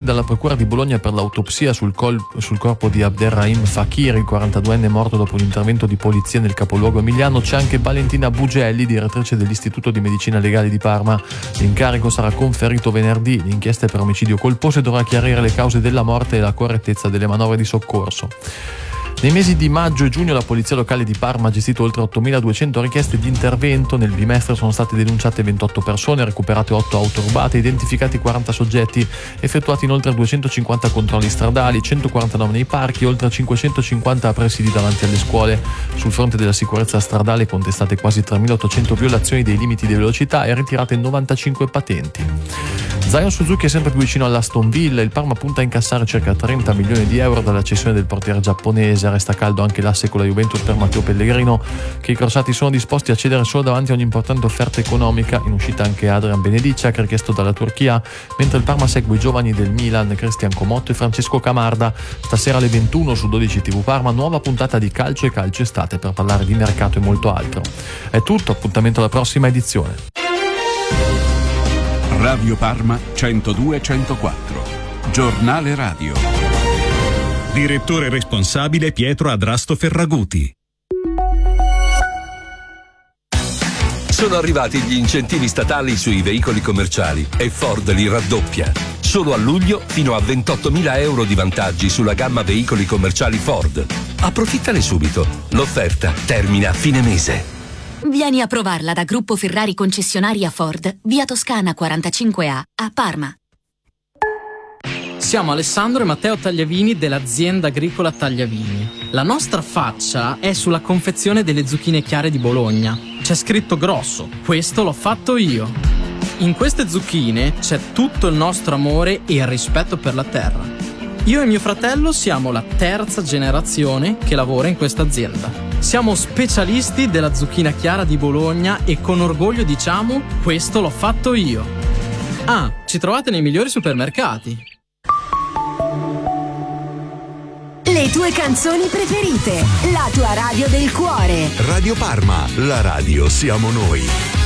dalla procura di Bologna per l'autopsia sul corpo di Abderrahim Fakir, il 42enne morto dopo un intervento di polizia nel capoluogo emiliano, c'è anche Valentina Bugelli, direttrice dell'Istituto di Medicina Legale di Parma. L'incarico sarà conferito venerdì. L'inchiesta è per omicidio colposo e dovrà chiarire le cause della morte e la correttezza delle manovre di soccorso. Nei mesi di maggio e giugno la Polizia Locale di Parma ha gestito oltre 8.200 richieste di intervento. Nel bimestre sono state denunciate 28 persone, recuperate 8 auto rubate, identificati 40 soggetti, effettuati inoltre 250 controlli stradali, 149 nei parchi, oltre 550 presidi davanti alle scuole. Sul fronte della sicurezza stradale contestate quasi 3.800 violazioni dei limiti di velocità e ritirate 95 patenti. Zion Suzuki è sempre più vicino all'Aston Villa. Il Parma punta a incassare circa 30 milioni di euro dalla cessione del portiere giapponese. Resta caldo anche l'asse con la Juventus per Matteo Pellegrino, che i crociati sono disposti a cedere solo davanti a un'importante offerta economica. In uscita anche Adrian Benediccia, richiesto dalla Turchia, mentre il Parma segue i giovani del Milan, Cristian Comotto e Francesco Camarda. Stasera alle 21 su 12 TV Parma, nuova puntata di Calcio e Calcio Estate per parlare di mercato e molto altro. È tutto, appuntamento alla prossima edizione. Radio Parma 102-104, giornale radio. Direttore responsabile Pietro Adrasto Ferraguti. Sono arrivati gli incentivi statali sui veicoli commerciali e Ford li raddoppia. Solo a luglio fino a 28.000 euro di vantaggi sulla gamma veicoli commerciali Ford. Approfittane subito. L'offerta termina a fine mese. Vieni a provarla da Gruppo Ferrari Concessionaria Ford, via Toscana 45A, a Parma. Siamo Alessandro e Matteo Tagliavini dell'azienda agricola Tagliavini. La nostra faccia è sulla confezione delle zucchine chiare di Bologna. C'è scritto grosso: questo l'ho fatto io. In queste zucchine c'è tutto il nostro amore e il rispetto per la terra. Io e mio fratello siamo la terza generazione che lavora in questa azienda. Siamo specialisti della zucchina chiara di Bologna e con orgoglio diciamo: questo l'ho fatto io. Ah, ci trovate nei migliori supermercati. Le tue canzoni preferite, la tua radio del cuore. Radio Parma, la radio siamo noi.